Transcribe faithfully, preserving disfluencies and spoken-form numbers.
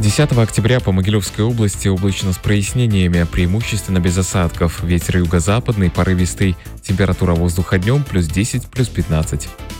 десятого октября по Могилевской области облачно с прояснениями, преимущественно без осадков. Ветер юго-западный, порывистый. Температура воздуха днем плюс десять, плюс пятнадцать.